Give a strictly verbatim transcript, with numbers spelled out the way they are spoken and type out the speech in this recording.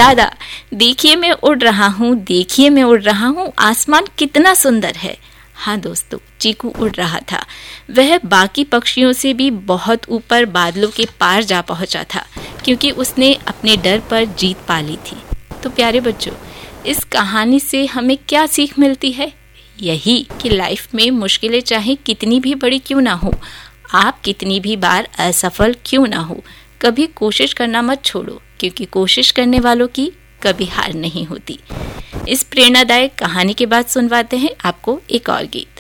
दादा देखिए मैं उड़ रहा हूँ, देखिए मैं उड़ रहा हूँ, आसमान कितना सुंदर है। हाँ दोस्तों, चीकू उड़ रहा था। वह बाकी पक्षियों से भी बहुत ऊपर बादलों के पार जा पहुंचा था, क्योंकि उसने अपने डर पर जीत पा ली थी। तो प्यारे बच्चों, इस कहानी से हमें क्या सीख मिलती है? यही कि लाइफ में मुश्किलें चाहे कितनी भी बड़ी क्यों ना हो, आप कितनी भी बार असफल क्यों ना हो, कभी कोशिश करना मत छोड़ो, क्योंकि कोशिश करने वालों की कभी हार नहीं होती। इस प्रेरणादायक कहानी के बाद सुनवाते हैं आपको एक और गीत।